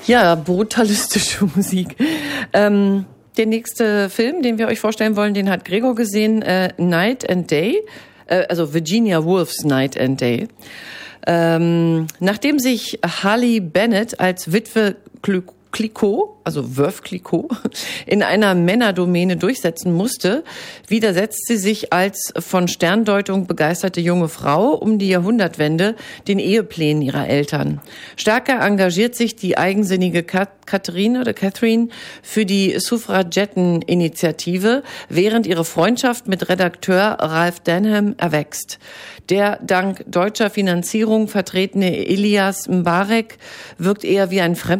Ja, brutalistische Musik. Der nächste Film, den wir euch vorstellen wollen, den hat Gregor gesehen, Night and Day, also Virginia Woolf's Night and Day. Nachdem sich Harley Bennett als Witwe Clicquot, also Veuve Clicquot, in einer Männerdomäne durchsetzen musste, widersetzt sie sich als von Sterndeutung begeisterte junge Frau um die Jahrhundertwende den Eheplänen ihrer Eltern. Stärker engagiert sich die eigensinnige Catherine für die Suffragetteninitiative, während ihre Freundschaft mit Redakteur Ralph Denham erwächst. Der dank deutscher Finanzierung vertretene Elias Mbarek wirkt eher wie ein